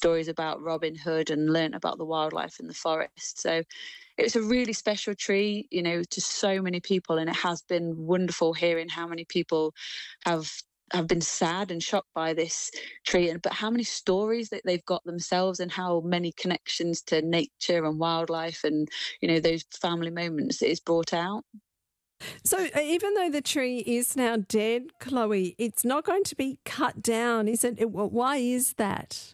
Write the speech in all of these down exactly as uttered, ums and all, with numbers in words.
stories about Robin Hood and learnt about the wildlife in the forest. So it's a really special tree, you know, to so many people, and it has been wonderful hearing how many people have have been sad and shocked by this tree, and but how many stories that they've got themselves, and how many connections to nature and wildlife and, you know, those family moments that is brought out. So even though the tree is now dead, Chloe, it's not going to be cut down, is it? Why is that?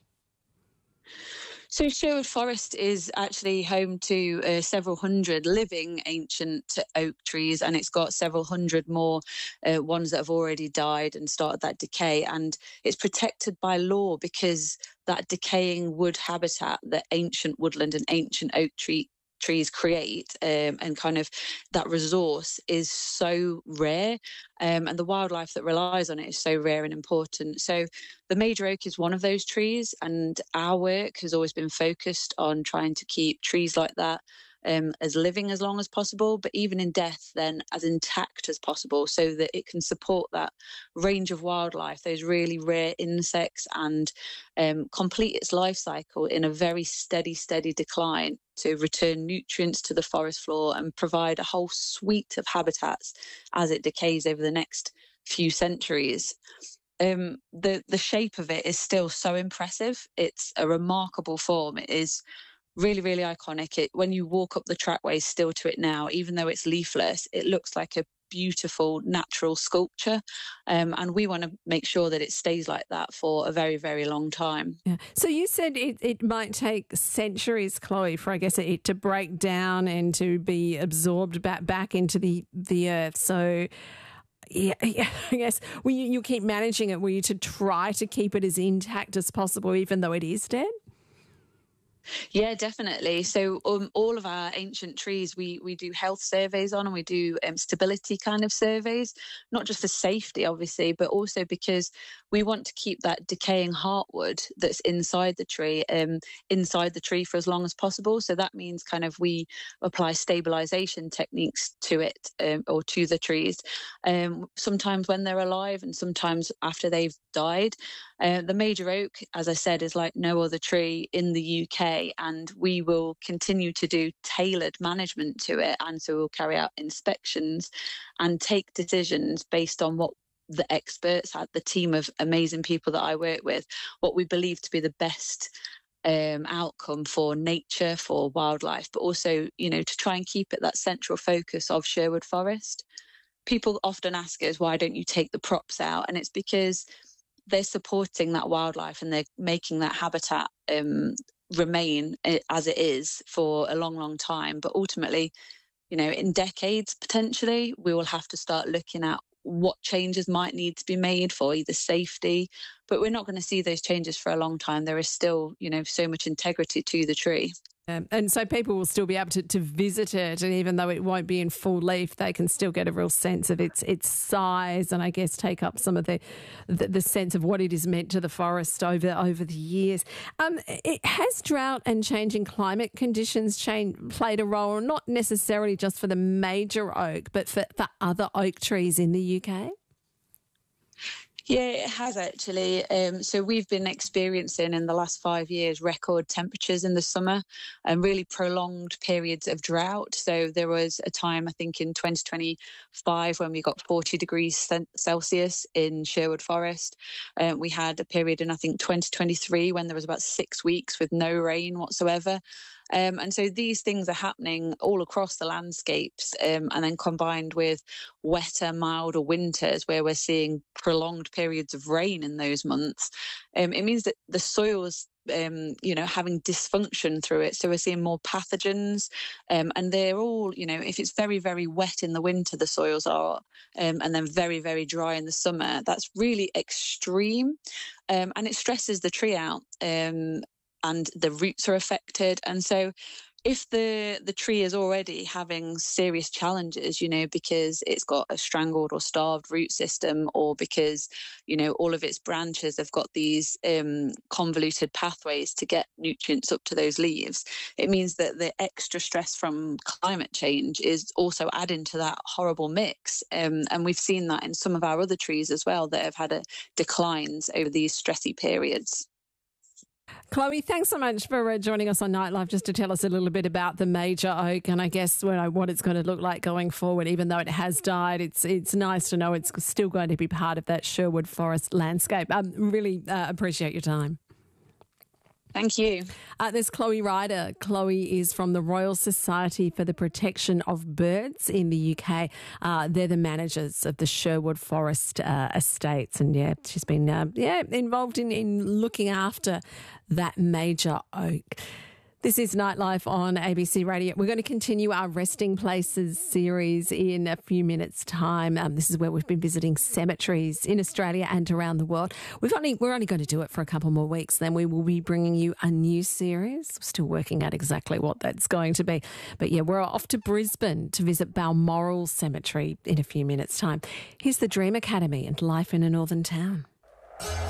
So Sherwood Forest is actually home to uh, several hundred living ancient oak trees, and it's got several hundred more uh, ones that have already died and started that decay. And it's protected by law because that decaying wood habitat that ancient woodland and ancient oak tree trees create, um, and kind of that resource is so rare, um, and the wildlife that relies on it is so rare and important. So the major oak is one of those trees, and our work has always been focused on trying to keep trees like that um, as living as long as possible, but even in death then as intact as possible, so that it can support that range of wildlife, those really rare insects, and um, complete its life cycle in a very steady, steady decline to return nutrients to the forest floor and provide a whole suite of habitats as it decays over the next few centuries. Um, the, the shape of it is still so impressive. It's a remarkable form. It is really, really iconic. It, when you walk up the trackways still to it now, even though it's leafless, it looks like a beautiful natural sculpture, um, and we want to make sure that it stays like that for a very, very long time. Yeah. So you said it, it might take centuries, Chloe, for I guess it to break down and to be absorbed back back into the the earth. So yeah, yeah I guess will you, you keep managing it? Will you to try to keep it as intact as possible, even though it is dead? Yeah, definitely. So um, all of our ancient trees, we we do health surveys on, and we do um, stability kind of surveys, not just for safety, obviously, but also because we want to keep that decaying heartwood that's inside the tree, um, inside the tree for as long as possible. So that means kind of we apply stabilization techniques to it, um, or to the trees, um, sometimes when they're alive and sometimes after they've died. Uh, the major oak, as I said, is like no other tree in the U K, and we will continue to do tailored management to it. And so we'll carry out inspections and take decisions based on what the experts, the team of amazing people that I work with, what we believe to be the best um, outcome for nature, for wildlife, but also, you know, to try and keep it that central focus of Sherwood Forest. People often ask us, why don't you take the props out? And it's because they're supporting that wildlife and they're making that habitat um, remain as it is for a long, long time. But ultimately, you know, in decades, potentially, we will have to start looking at what changes might need to be made for either safety, but we're not going to see those changes for a long time. There is still, you know, so much integrity to the tree. Um, and so people will still be able to, to visit it, and even though it won't be in full leaf, they can still get a real sense of its its size, and I guess take up some of the the, the sense of what it has meant to the forest over over the years. Um, it has drought and changing climate conditions change, played a role, not necessarily just for the major oak, but for, for other oak trees in the U K? Yeah, it has actually. Um, so we've been experiencing in the last five years record temperatures in the summer and really prolonged periods of drought. So there was a time, I think in twenty twenty-five, when we got forty degrees Celsius in Sherwood Forest. Um, we had a period in, I think, twenty twenty-three when there was about six weeks with no rain whatsoever. Um, and so these things are happening all across the landscapes, um, and then combined with wetter, milder winters where we're seeing prolonged periods of rain in those months, um, it means that the soil's um, you know, having dysfunction through it. So we're seeing more pathogens, um, and they're all, you know, if it's very, very wet in the winter, the soils are, um, and then very, very dry in the summer, that's really extreme, um, and it stresses the tree out. Um, and the roots are affected. And so if the the tree is already having serious challenges, you know, because it's got a strangled or starved root system, or because, you know, all of its branches have got these um, convoluted pathways to get nutrients up to those leaves, it means that the extra stress from climate change is also adding to that horrible mix. Um, and we've seen that in some of our other trees as well that have had a declines over these stressy periods. Chloe, thanks so much for uh, joining us on Nightlife just to tell us a little bit about the major oak and I guess you know, what it's going to look like going forward. Even though it has died, it's it's nice to know it's still going to be part of that Sherwood Forest landscape. I um, really uh, appreciate your time. Thank you. Uh, there's Chloe Ryder. Chloe is from the Royal Society for the Protection of Birds in the U K. Uh, they're the managers of the Sherwood Forest uh, estates. And, yeah, she's been uh, yeah involved in, in looking after that major oak. This is Nightlife on A B C Radio. We're going to continue our Resting Places series in a few minutes' time. Um, this is where we've been visiting cemeteries in Australia and around the world. We've only, we're only going to do it for a couple more weeks. Then we will be bringing you a new series. We're still working out exactly what that's going to be. But, yeah, we're off to Brisbane to visit Balmoral Cemetery in a few minutes' time. Here's the Dream Academy and Life in a Northern Town.